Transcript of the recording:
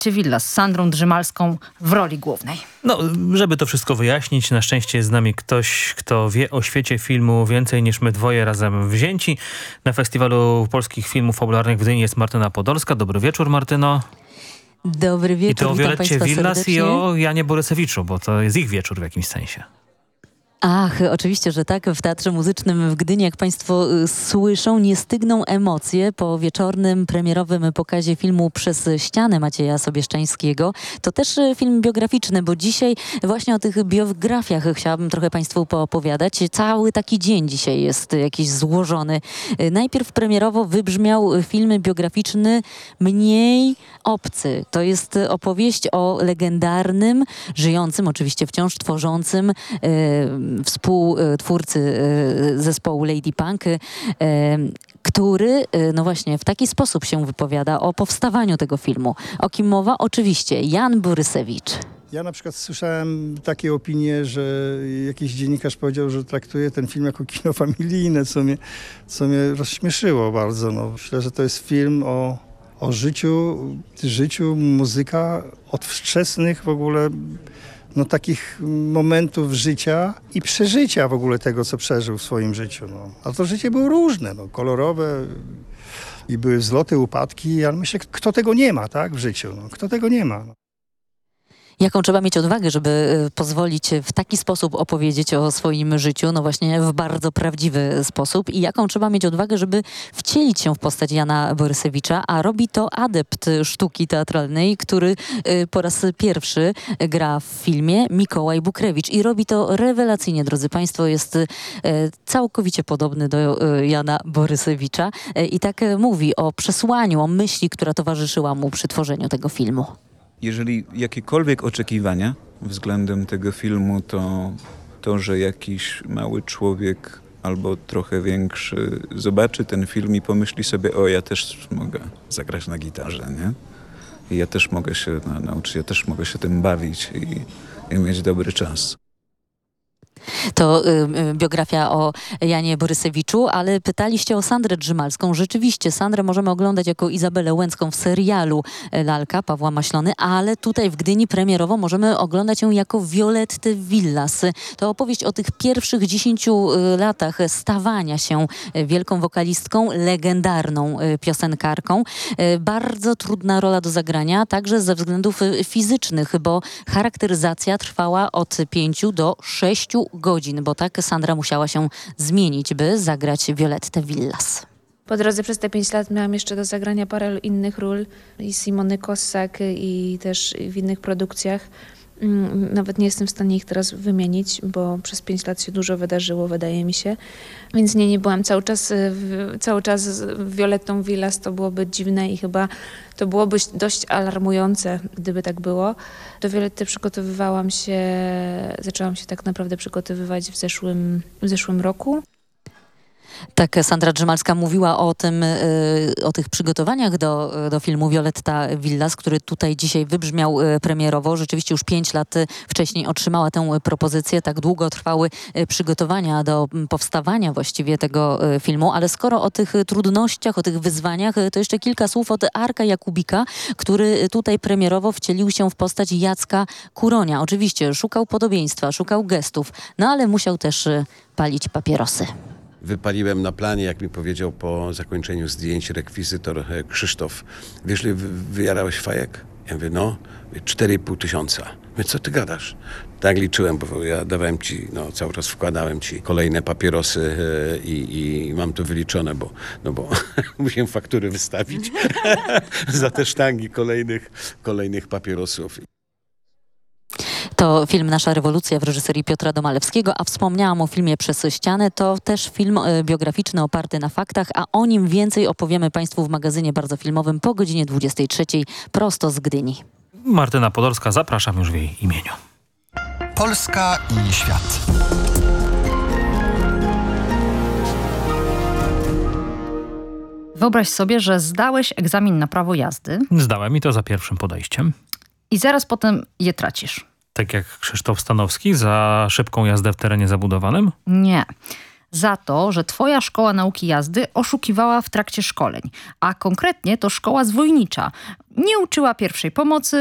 Villas z Sandrą Drzymalską w roli głównej. No, żeby to wszystko wyjaśnić, na szczęście jest z nami ktoś, kto wie o świecie filmu więcej niż my dwoje razem wzięci. Na Festiwalu Polskich Filmów Fabularnych w Gdyni jest Martyna Podolska. Dobry wieczór, Martyno. Dobry wieczór, I to o Violetcie Villas serdecznie. i o Janie Borysewiczu, bo to jest ich wieczór w jakimś sensie. Ach, oczywiście, że tak. W Teatrze Muzycznym w Gdyni, jak państwo słyszą, nie stygną emocje po wieczornym, premierowym pokazie filmu Przez ścianę Macieja Sobieszczańskiego. To też film biograficzny, bo dzisiaj właśnie o tych biografiach chciałabym trochę państwu poopowiadać. Cały taki dzień dzisiaj jest jakiś złożony. Najpierw premierowo wybrzmiał film biograficzny Mniej obcy. To jest opowieść o legendarnym, żyjącym, oczywiście wciąż tworzącym współtwórcy zespołu Lady Punk, który no właśnie w taki sposób się wypowiada o powstawaniu tego filmu. O kim mowa? Oczywiście Jan Borysewicz. Ja na przykład słyszałem takie opinie, że jakiś dziennikarz powiedział, że traktuje ten film jako kino familijne, co mnie rozśmieszyło bardzo. No, myślę, że to jest film o życiu muzyka od wczesnych w ogóle takich momentów życia i przeżycia w ogóle tego, co przeżył w swoim życiu. No. A to życie było różne, kolorowe i były wzloty, upadki, ale myślę, kto tego nie ma, tak, w życiu? No, kto tego nie ma? No. Jaką trzeba mieć odwagę, żeby pozwolić w taki sposób opowiedzieć o swoim życiu, no właśnie w bardzo prawdziwy sposób i jaką trzeba mieć odwagę, żeby wcielić się w postać Jana Borysewicza, a robi to adept sztuki teatralnej, który po raz pierwszy gra w filmie, Mikołaj Bukrewicz, i robi to rewelacyjnie, drodzy państwo, jest całkowicie podobny do Jana Borysewicza i tak mówi o przesłaniu, o myśli, która towarzyszyła mu przy tworzeniu tego filmu. Jeżeli jakiekolwiek oczekiwania względem tego filmu, to, że jakiś mały człowiek albo trochę większy zobaczy ten film i pomyśli sobie, o, ja też mogę zagrać na gitarze, nie? I ja też mogę się nauczyć, ja też mogę się tym bawić i mieć dobry czas. To biografia o Janie Borysewiczu, ale pytaliście o Sandrę Drzymalską. Rzeczywiście Sandrę możemy oglądać jako Izabelę Łęcką w serialu Lalka Pawła Maślony, ale tutaj w Gdyni premierowo możemy oglądać ją jako Violettę Villas. To opowieść o tych pierwszych 10 latach stawania się wielką wokalistką, legendarną piosenkarką. Bardzo trudna rola do zagrania, także ze względów fizycznych, bo charakteryzacja trwała od 5 do 6 godzin, bo tak Sandra musiała się zmienić, by zagrać Violettę Villas. Po drodze przez te 5 lat miałam jeszcze do zagrania parę innych ról i Simony Kossak i też w innych produkcjach. Nawet nie jestem w stanie ich teraz wymienić, bo przez 5 lat się dużo wydarzyło, wydaje mi się. Więc nie byłam cały czas Violettą Villas, to byłoby dziwne i chyba to byłoby dość alarmujące, gdyby tak było. Do Violetty zaczęłam się tak naprawdę przygotowywać w zeszłym roku. Tak, Sandra Drzymalska mówiła o tym, o tych przygotowaniach do filmu Violetta Villas, który tutaj dzisiaj wybrzmiał premierowo. Rzeczywiście już 5 lat wcześniej otrzymała tę propozycję. Tak długo trwały przygotowania do powstawania właściwie tego filmu. Ale skoro o tych trudnościach, o tych wyzwaniach, to jeszcze kilka słów od Arka Jakubika, który tutaj premierowo wcielił się w postać Jacka Kuronia. Oczywiście szukał podobieństwa, szukał gestów, no ale musiał też palić papierosy. Wypaliłem na planie, jak mi powiedział po zakończeniu zdjęć rekwizytor Krzysztof. Wiesz, ile wyjarałeś fajek? Ja mówię, 4,5 tysiąca. Mówię, co ty gadasz? Tak liczyłem, bo ja dawałem ci, cały czas wkładałem ci kolejne papierosy i mam to wyliczone, bo musiałem faktury wystawić za te sztangi kolejnych papierosów. To film Nasza rewolucja w reżyserii Piotra Domalewskiego, a wspomniałam o filmie Przez ścianę. To też film biograficzny oparty na faktach, a o nim więcej opowiemy państwu w magazynie bardzo filmowym po godzinie 23 prosto z Gdyni. Martyna Podolska, zapraszam już w jej imieniu. Polska i świat. Wyobraź sobie, że zdałeś egzamin na prawo jazdy. Zdałem i to za pierwszym podejściem. I zaraz potem je tracisz. Tak jak Krzysztof Stanowski za szybką jazdę w terenie zabudowanym? Nie. za to, że twoja szkoła nauki jazdy oszukiwała w trakcie szkoleń. A konkretnie to szkoła zwojnicza. Nie uczyła pierwszej pomocy,